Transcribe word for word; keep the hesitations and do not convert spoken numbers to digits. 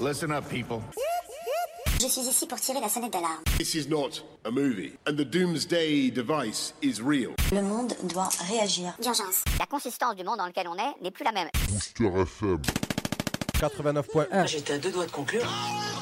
Listen up, people. Je suis ici pour tirer la sonnette d'alarme. This is not a movie, and the doomsday device is real. Le monde doit réagir. D'urgence. La consistance du monde dans lequel on est n'est plus la même. Booster F M. quatre-vingt-neuf point un. J'étais à deux doigts de conclure.